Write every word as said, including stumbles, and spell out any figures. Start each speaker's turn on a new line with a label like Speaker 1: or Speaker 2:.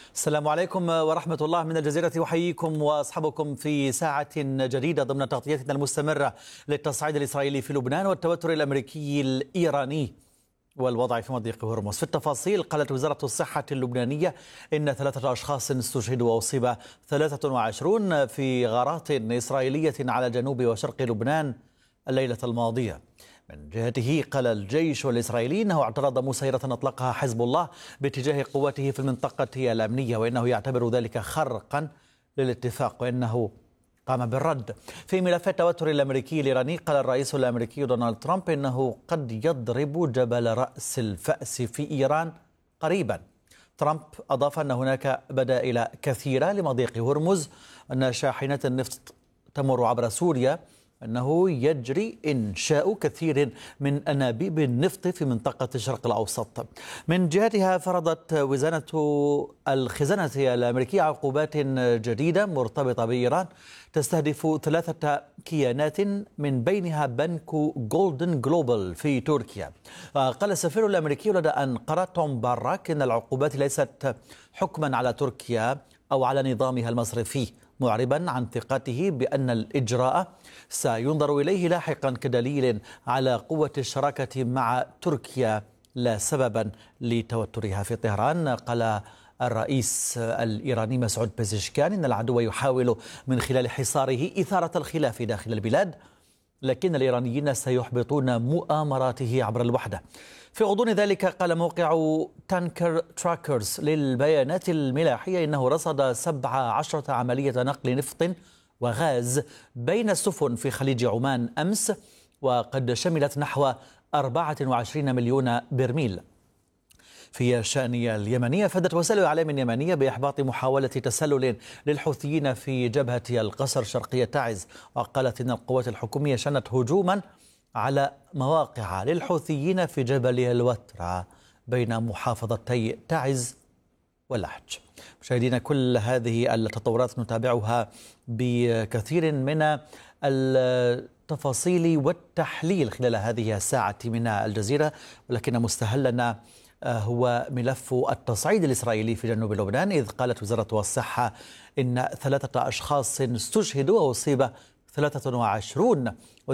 Speaker 1: السلام عليكم ورحمة الله من الجزيرة، أحييكم وأصحابكم في ساعة جديدة ضمن تغطيتنا المستمرة للتصعيد الإسرائيلي في لبنان والتوتر الأمريكي الإيراني والوضع في مضيق هرمز. في التفاصيل، قالت وزارة الصحة اللبنانية إن ثلاثة أشخاص استشهدوا وأصيب ثلاثة وعشرون في غارات إسرائيلية على جنوب وشرق لبنان الليلة الماضية. من جهته، قال الجيش الإسرائيلي أنه اعترض مسيرة أطلقها حزب الله باتجاه قواته في المنطقة الأمنية، وإنه يعتبر ذلك خرقا للاتفاق، وإنه قام بالرد. في ملف التوتر الأمريكي الإيراني، قال الرئيس الأمريكي دونالد ترامب إنه قد يضرب جبل رأس الفأس في إيران قريبا. ترامب أضاف أن هناك بدائل كثيرة لمضيق هرمز، أن شاحنة النفط تمر عبر سوريا، أنه يجري إنشاء كثير من أنابيب النفط في منطقة الشرق الأوسط. من جهتها، فرضت وزارة الخزانة الأمريكية عقوبات جديدة مرتبطة بإيران تستهدف ثلاثة كيانات، من بينها بنك جولدن جلوبال في تركيا. قال السفير الأمريكي لدى أنقرة توم باراك إن العقوبات ليست حكما على تركيا أو على نظامها المصرفي، معربا عن ثقته بأن الإجراء سينظر إليه لاحقا كدليل على قوة الشراكة مع تركيا لا سببا لتوترها في طهران. قال الرئيس الإيراني مسعود بزشكان إن العدو يحاول من خلال حصاره إثارة الخلاف داخل البلاد، لكن الإيرانيين سيحبطون مؤامراته عبر الوحدة. في غضون ذلك، قال موقع تانكر تراكرز للبيانات الملاحية إنه رصد سبع عشرة عملية نقل نفط وغاز بين السفن في خليج عمان أمس، وقد شملت نحو أربعة وعشرين مليون برميل. في الشأن اليمني، أفادت وسائل الإعلام يمنية بإحباط محاولة تسلل للحوثيين في جبهة القصر شرقية تعز، وقالت إن القوات الحكومية شنت هجوما على مواقع للحوثيين في جبل الوترة بين محافظتي تعز واللحج. مشاهدينا، كل هذه التطورات نتابعها بكثير من التفاصيل والتحليل خلال هذه الساعة من الجزيرة، ولكن مستهلنا هو ملف التصعيد الإسرائيلي في جنوب لبنان، إذ قالت وزارة الصحة إن ثلاثة أشخاص استشهدوا وأصيب ثلاثة وعشرون.